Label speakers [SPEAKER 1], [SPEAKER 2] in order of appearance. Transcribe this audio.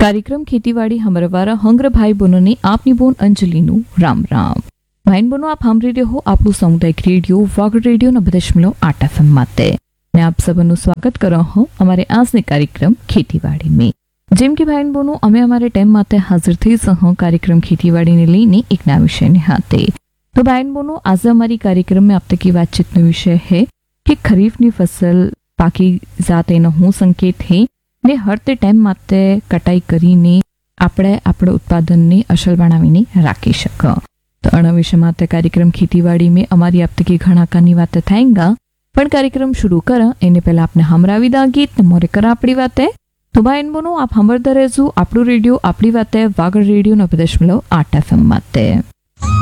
[SPEAKER 1] कार्यक्रम खेतीवाड़ी हमारे वारा हंग्र भाई बहनों ने आपनी बोन अंजलि नु राम राम। भाई बहनों आप हम रेडियो हो आपू सामुदायिक रेडियो वागड़ रेडियो 90.8 FM माते मैं आप सबનું સ્વાગત કરો હું અમારે આજની કાર્યક્રમ ખેતીવાડી में। જેમ કે ભાઈ બહેનો અમે અમારે ટાઈમ માટે હાજર થઈ સહ કાર્યક્રમ ખેતીવાડીને લઈને એક નવા વિષયને હાથે। तो भाई बहनों आज हमारी कार्यक्रम में अब तक की बातचीत नो विषय है कि खरीफ नी फसल पाकी जाते न हूँ संकेत है ने हर ते टाइम माते कटाई करीने આપણે આપણો ઉત્પાદનને અસલ બનાવીને રાખી શકો। તો આના વિશે માતે કાર્યક્રમ ખેતીવાડી में અમારી अब तक की घणा कानी वाते थाएंगा पण कार्यक्रम शुरू करा एने पहला आपने हमरावी दा गीत ने मोरे करा आपड़ी वाते। तो भाई बहनों आप हमरदा रहेजो आपड़ो रेडियो आपड़ी वाते वागड़ रेडियो 90.8 FM माते।